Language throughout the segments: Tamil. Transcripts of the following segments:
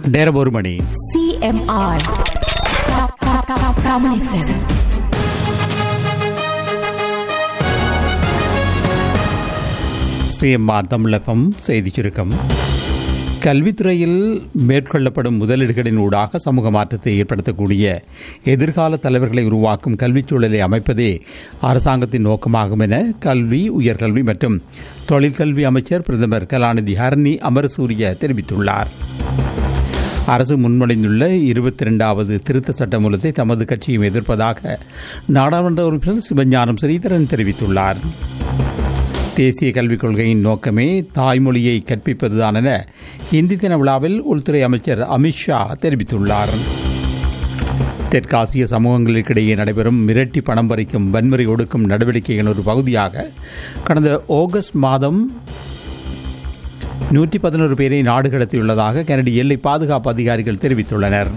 நேரம் 1 மணி. CMR Tamil FM. CMR Tamil FM செய்திச் சுருக்கம். கல்வித்துறையில் மேற்கொள்ளப்படும் முதலீடுகளின் ஊடாக சமூக மாற்றத்தை ஏற்படுத்தக்கூடிய எதிர்கால தலைவர்களை உருவாக்கும் கல்விச் சூழலை அமைப்பதே அரசாங்கத்தின் நோக்கமாகும் என கல்வி, உயர்கல்வி மற்றும் தொழிற்கல்வி அமைச்சர் பிரதமர் கலாநிதி ஹரணி அமரசூரிய தெரிவித்துள்ளார். அரசு முன்மொழிந்துள்ள 22வது திருத்த சட்டமூலத்தை தமது கட்சியும் எதிர்ப்பதாக நாடாளுமன்ற உறுப்பினர் சிவஞானம் ஸ்ரீதரன் தெரிவித்துள்ளார். தேசிய கல்விக் கொள்கையின் நோக்கமே தாய்மொழியை கற்பிப்பதுதான் என ஹிந்தி தின விழாவில் உள்துறை அமைச்சர் அமித்ஷா தெரிவித்துள்ளார். தெற்காசிய சமூகங்களுக்கிடையே நடைபெறும் மிரட்டி பணம் பறிக்கும் வன்முறை ஒடுக்கும் நடவடிக்கையின் ஒரு பகுதியாக கடந்த ஆகஸ்ட் மாதம் 111 பேரை நாடு கடத்தியுள்ளதாக கனடிய எல்லை பாதுகாப்பு அதிகாரிகள் தெரிவித்துள்ளனர்.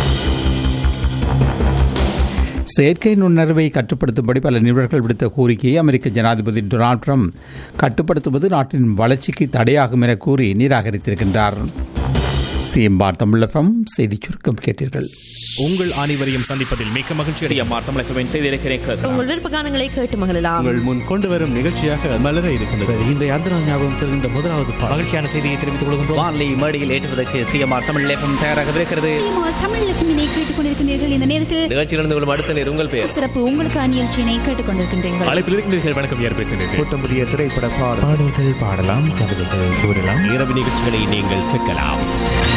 செயற்கை நுண்ணறிவை கட்டுப்படுத்தும்படி பல நிபுணர்கள் விடுத்த கோரிக்கையை அமெரிக்க ஜனாதிபதி டொனால்ட் ட்ரம்ப் கட்டுப்படுத்துவது நாட்டின் வளர்ச்சிக்கு தடையாகும் என கூறி நிராகரித்திருக்கின்றார். CMR தமிழ் FM செய்திச் சுருக்கம் கேட்டீர்கள். உங்கள் அனைவரையும் சந்திப்பதில் மிக்க மகிழ்ச்சி. CMR தமிழ் FM செய்திருக்கிறேன். உங்கள் விருப்ப கானங்களை கேட்டு மகிழலாம். உங்கள் முன் கொண்டு வரும் நிகழ்ச்சியாக மலர இருக்கின்றது. இந்த யாத்திரா ஞாபகம் தெரிந்த முதலாவது மகிழ்ச்சியான செய்தியை தெரிவித்துக் கொள்கின்றோம். வான்லி மேடையில் ஏற்றுவதற்கு CMR தமிழ் FM தயாராக இருக்கிறது. CMR தமிழ் FM கேட்டுக் கொண்டிருக்கிறீர்கள். இந்த நேரத்தில் நிகழ்ச்சியிலிருந்து கொள்ளும் அடுத்த நேர் உங்கள் பெயர் சிறப்பு உங்களுக்கு நிகழ்ச்சியினை கேட்டுக் கொண்டிருக்கின்றீர்கள். அழைப்பில் இருக்கின்றீர்கள். வணக்கம். யார் பேசுகிறீர்கள்? கூட்டம் புதிய திரைப்பட பாடல்கள் பாடலாம், கவிதைகள் கூறலாம். இரவு நிகழ்ச்சிகளை நீங்கள் கேட்கலாம்.